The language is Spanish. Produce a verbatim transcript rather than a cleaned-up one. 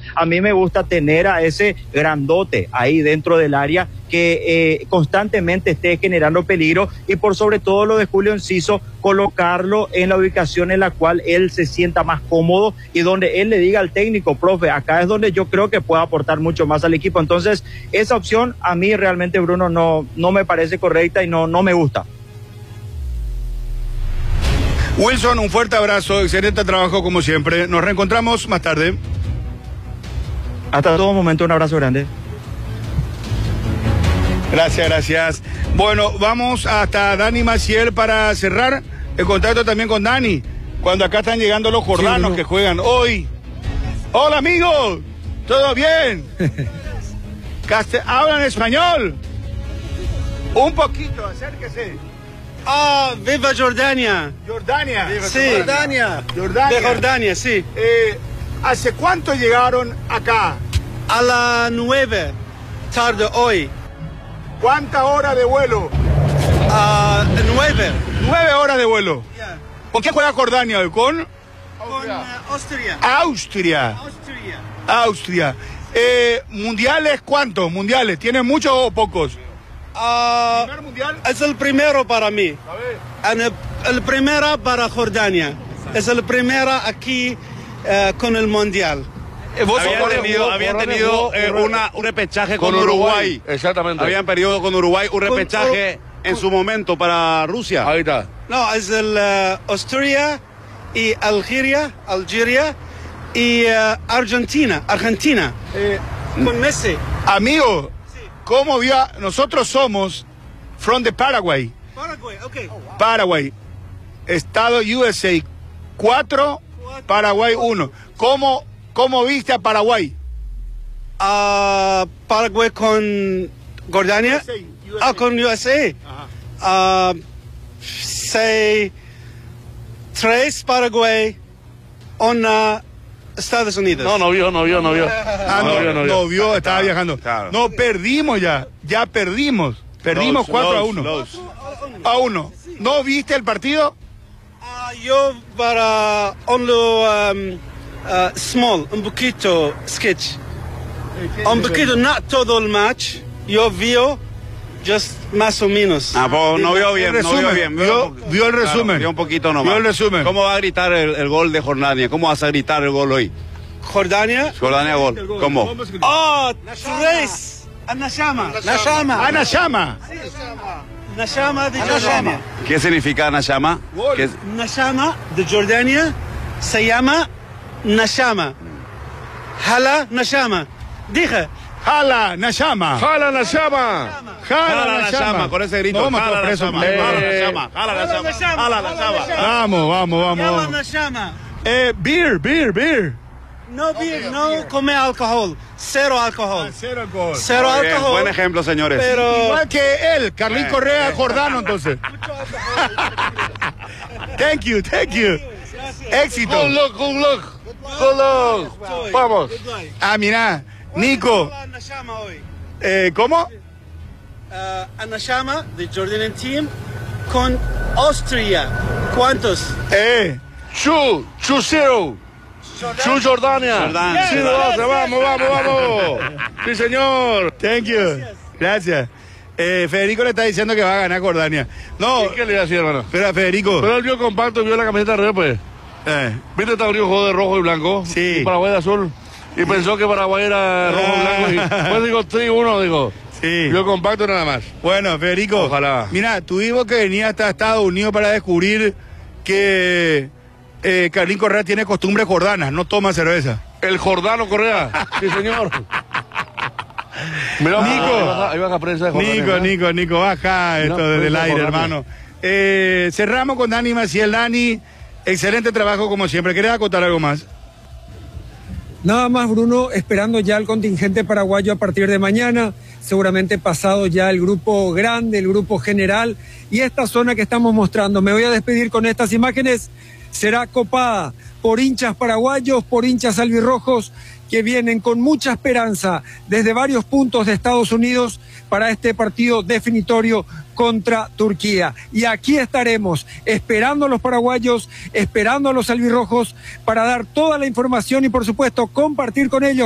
a mí me gusta tener a ese grandote ahí dentro del área que eh, constantemente esté generando peligro, y por sobre todo lo de Julio Enciso, colocarlo en la ubicación en la cual él se sienta más cómodo y donde él le diga al técnico, profe, acá es donde yo creo que puede aportar mucho más al equipo. Entonces, esa opción a mí realmente, Bruno, no, no me parece correcta y no, no me gusta. Wilson, un fuerte abrazo, excelente trabajo como siempre. Nos reencontramos más tarde. Hasta todo momento, un abrazo grande. Gracias, gracias. Bueno, vamos hasta Dani Maciel para cerrar el contacto también con Dani, cuando acá están llegando los jordanos sí, que juegan hoy. Hola, amigos, ¿todo bien? Castel- ¿Hablan español? Un poquito, acérquese. Ah, viva Jordania. Jordania. Viva sí. Jordania. Jordania. De Jordania, sí. Eh, ¿Hace cuánto llegaron acá? A las nueve tarde hoy. ¿Cuántas horas de vuelo? Uh, nueve. Nueve horas de vuelo. Yeah. ¿Con quién juega Jordania hoy? ¿Con? Con uh, Austria. Austria. Austria. Austria. Eh, ¿Mundiales cuántos? ¿Mundiales? ¿Tienen muchos o pocos? Uh, ¿Primer mundial? Es el primero para mí. A ver. El, el primero para Jordania. Exacto. Es el primero aquí uh, con el mundial. Habían tenido, habían tenido eh, una, un repechaje con, con Uruguay. Uruguay. Exactamente. Habían perdido con Uruguay un repechaje con, en su momento para Rusia. Ahí está. No, es el uh, Austria y Algeria, Algeria y uh, Argentina, Argentina. Eh, con Messi. Amigo, sí. ¿Cómo vio? Nosotros somos from the Paraguay. Paraguay, ok. Oh, wow. Paraguay. Estado U S A cuatro, Paraguay uno. ¿Cómo, cómo viste a Paraguay? Uh, Paraguay con Jordania. U S A, U S A. Ah, con U S A. Uh, say tres Paraguay, una Estados Unidos. No, no vio, no vio, no vio. Ah, no, no vio, no vio. No vio, estaba viajando. Claro. No, perdimos ya, ya perdimos. Perdimos Los, cuatro los, a uno. los. A uno. ¿No viste el partido? Uh, yo para only um, uh, small, un poquito sketch. Un poquito, no todo el match. Yo vio just más o menos. Ah, pues no vio bien, el no vio resumen, bien. Vio, vio el resumen. Claro, vio un poquito nomás. Vio el resumen. ¿Cómo va a gritar el, el gol de Jordania? ¿Cómo vas a gritar el gol hoy? Jordania. Jordania gol. ¿Cómo? Oh, tres. Anashama. Nashama. Ana Llama. Nashama de Jordania. ¿Qué significa Nashama? ¿Qué es? Nashama de Jordania se llama Nashama. Hala Nashama. Dije. Jala Nashama. ¡Jala la llama! Jala Nashama. Con ese grito. No vamos a Jala la preso, llama. eh. Jala la llama. Jala la llama. Jala la llama. Vamos, vamos, Llama vamos. Nashama. Eh, beer, beer, beer. No beer, no come alcohol. Cero alcohol. Cero alcohol. Cero Muy bien, alcohol. buen ejemplo, señores. Pero Igual que él, Carlín Correa Jordano, entonces. Thank you, thank you. Éxito. Good luck, good luck. Good luck. Vamos. Ah, mira, Nico. Anashama hoy. Eh, ¿Cómo? Uh, Anashama de Jordanian Team con Austria. ¿Cuántos? Eh, Two, two zero. Two Jordania. Jordania. Sí, doce, vamos, vamos, vamos. Sí, señor. thank you. Gracias. Eh, Federico le está diciendo que va a ganar Jordania. No, ¿Y qué le iba a decir, hermano? espera, Federico. Pero él vio compacto, vio la camiseta al revés, pues. Eh, ¿Viste Estados Unidos jugó de rojo y blanco? Sí. Y Paraguay de azul. Y pensó que Paraguay era rojo y blanco. Y pues digo, tres uno, digo. sí. Vio compacto nada más. Bueno, Federico. Ojalá. Mira, tuvimos que venir hasta Estados Unidos para descubrir que eh, Carlín Correa tiene costumbres jordanas, no toma cerveza. El Jordano Correa. Sí, señor. Mirá, Nico. ahí baja, ahí baja prensa de Jordania. Nico, ¿verdad? Nico, Nico, baja esto No, desde el prensa aire, Jordania. hermano. Eh, cerramos con Dani Maciel. Dani, excelente trabajo como siempre. ¿Querés acotar algo más? Nada más, Bruno, esperando ya el contingente paraguayo a partir de mañana, seguramente pasado ya el grupo grande, el grupo general, y esta zona que estamos mostrando. Me voy a despedir con estas imágenes. Será copada por hinchas paraguayos, por hinchas albirrojos, que vienen con mucha esperanza desde varios puntos de Estados Unidos para este partido definitorio contra Turquía. Y aquí estaremos esperando a los paraguayos, esperando a los albirrojos para dar toda la información y por supuesto compartir con ellos